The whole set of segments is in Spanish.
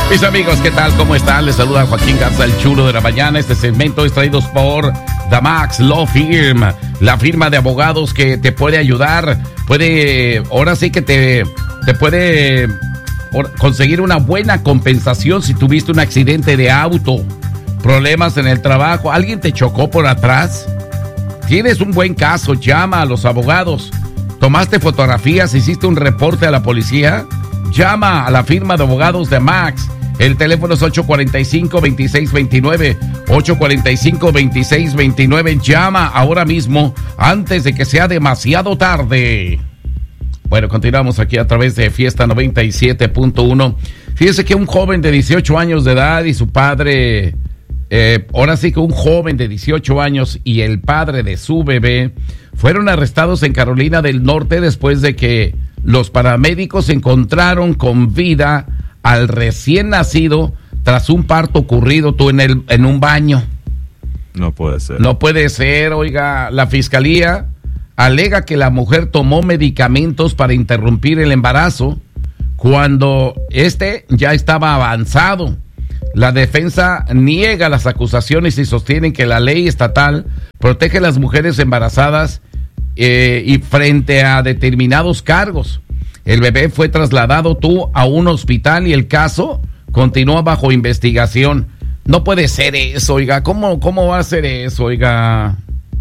Mis amigos, ¿qué tal? ¿Cómo están? Les saluda Joaquín Garza, el chulo de la mañana. Este segmento es traído por The Max Law Firm, la firma de abogados que te puede ayudar. Ahora sí que te puede conseguir una buena compensación si tuviste un accidente de auto, problemas en el trabajo, alguien te chocó por atrás. Tienes un buen caso, llama a los abogados. ¿Tomaste fotografías? ¿Hiciste un reporte a la policía? Llama a la firma de abogados de Max. El teléfono es 845-2629. 845-2629. Llama ahora mismo antes de que sea demasiado tarde. Bueno, continuamos aquí a través de Fiesta 97.1. Fíjese que un joven de 18 años de edad y su padre, ahora sí que un joven de 18 años y el padre de su bebé fueron arrestados en Carolina del Norte después de que los paramédicos encontraron con vida al recién nacido tras un parto ocurrido en un baño. No puede ser. No puede ser, oiga. La fiscalía alega que la mujer tomó medicamentos para interrumpir el embarazo cuando ya estaba avanzado. La defensa niega las acusaciones y sostienen que la ley estatal protege a las mujeres embarazadas y frente a determinados cargos. El bebé fue trasladado a un hospital y el caso continúa bajo investigación. No puede ser eso, oiga. ¿Cómo va a ser eso, oiga?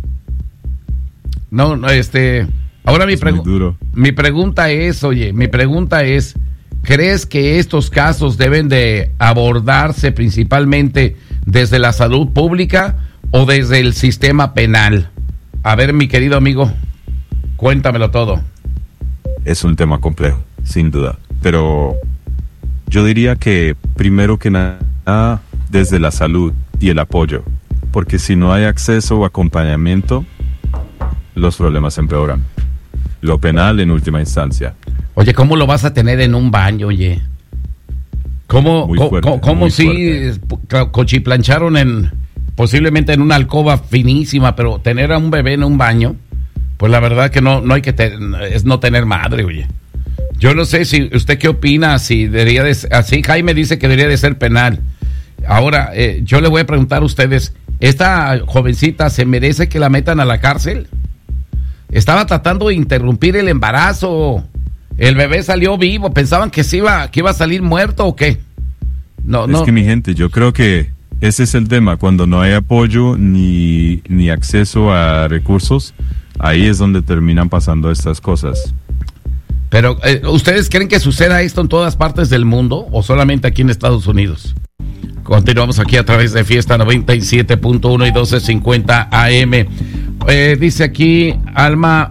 No, ahora mi pregunta es, ¿crees que estos casos deben de abordarse principalmente desde la salud pública o desde el sistema penal? A ver, mi querido amigo, cuéntamelo todo. Es un tema complejo, sin duda, pero yo diría que primero que nada desde la salud y el apoyo, porque si no hay acceso o acompañamiento, los problemas empeoran. Lo penal en última instancia. Oye, ¿cómo lo vas a tener en un baño, oye? ¿Cómo si cochiplancharon posiblemente en una alcoba finísima, pero tener a un bebé en un baño? Pues la verdad que no hay que es no tener madre, oye. Yo no sé si usted qué opina, si debería de así. Jaime dice que debería de ser penal. Ahora, yo le voy a preguntar a ustedes, ¿esta jovencita se merece que la metan a la cárcel? Estaba tratando de interrumpir el embarazo. El bebé salió vivo. ¿Pensaban que iba a salir muerto o qué? No. Que mi gente, yo creo que ese es el tema. Cuando no hay apoyo ni acceso a recursos, ahí es donde terminan pasando estas cosas. Pero, ¿ustedes creen que suceda esto en todas partes del mundo o solamente aquí en Estados Unidos? Continuamos aquí a través de Fiesta 97.1 y 1250 AM. Dice aquí Alma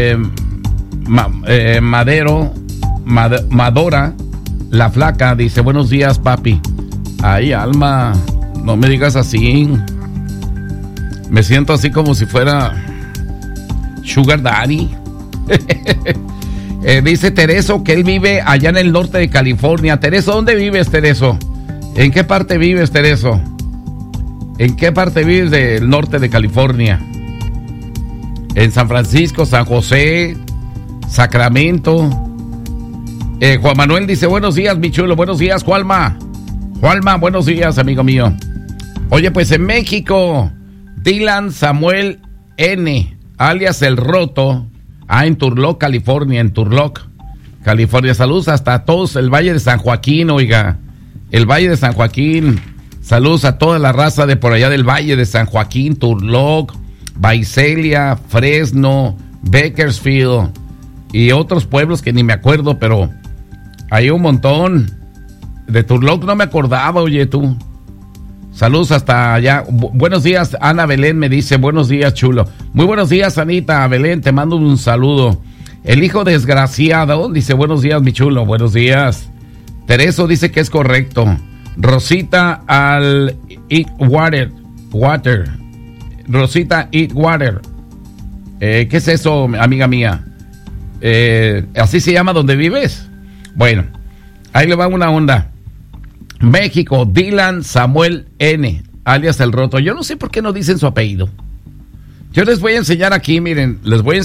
Madora, la flaca, dice, buenos días, papi. Ay, Alma, no me digas así. Me siento así como si fuera Sugar Daddy. Dice Tereso que él vive allá en el norte de California. Tereso, ¿dónde vives, Tereso? ¿En qué parte vives, Tereso? ¿En qué parte vives del norte de California? En San Francisco, San José, Sacramento. Juan Manuel dice, buenos días, mi chulo. Buenos días, Juanma, buenos días, amigo mío. Oye, pues en México, Dylan Samuel N., alias El Roto, en Turlock, California, saludos hasta todos, el Valle de San Joaquín, oiga, el Valle de San Joaquín, saludos a toda la raza de por allá del Valle de San Joaquín, Turlock, Visalia, Fresno, Bakersfield y otros pueblos que ni me acuerdo, pero hay un montón. De Turlock no me acordaba, oye tú. Saludos hasta allá. Buenos días, Ana Belén me dice, buenos días, chulo. Muy buenos días, Anita Belén, te mando un saludo. El hijo desgraciado dice, buenos días, mi chulo, buenos días. Tereso dice que es correcto. Rosita al Eat Water. Rosita Eat Water. ¿Qué es eso, amiga mía? ¿Así se llama donde vives? Bueno, ahí le va una onda. México, Dylan Samuel N., alias El Roto. Yo no sé por qué no dicen su apellido. Yo les voy a enseñar aquí, miren,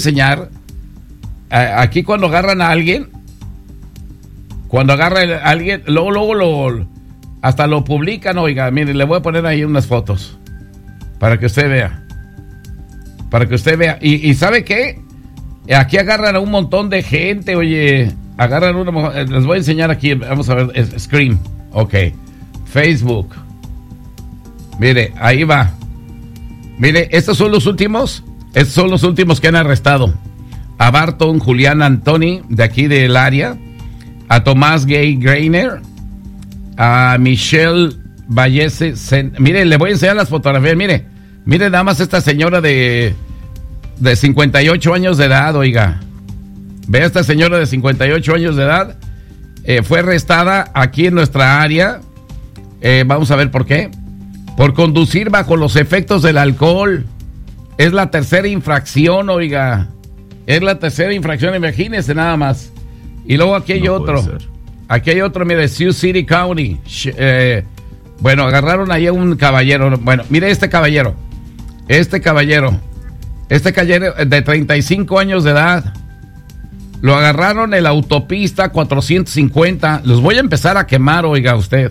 aquí cuando agarran a alguien, luego Hasta lo publican, oiga, mire, le voy a poner ahí unas fotos para que usted vea. Para que usted vea. ¿Y sabe qué? Aquí agarran a un montón de gente, oye. Agarran una... Les voy a enseñar aquí, vamos a ver, Scream. Ok. Facebook. Mire, ahí va. Mire, estos son los últimos que han arrestado. A Barton Julián Antoni, de aquí del área. A Tomás Gay Greiner. A Michelle Vallese. Mire, le voy a enseñar las fotografías. Mire nada más esta señora de 58 años de edad, oiga. Ve a esta señora de 58 años de edad. Fue arrestada aquí en nuestra área. Vamos a ver por qué. Por conducir bajo los efectos del alcohol. Es la tercera infracción, oiga. Es la tercera infracción, imagínese nada más. Y luego aquí hay otro. Aquí hay otro, mire, Sioux City County. Bueno, agarraron ahí a un caballero. Bueno, mire este caballero. Este caballero de 35 años de edad. Lo agarraron en la autopista 450. Los voy a empezar a quemar, oiga usted.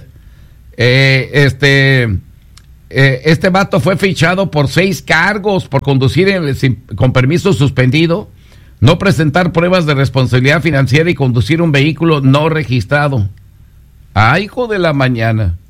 Este vato fue fichado por 6 cargos por conducir con permiso suspendido, no presentar pruebas de responsabilidad financiera y conducir un vehículo no registrado. ¡Ay, hijo de la mañana!